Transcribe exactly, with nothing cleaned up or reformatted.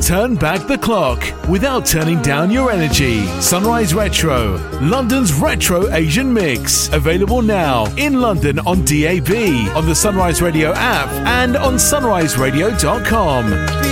turn back the clock without turning down your energy. Sunrise Retro, London's retro Asian mix. Available now in London on D A B, on the Sunrise Radio app, and on sunrise radio dot com.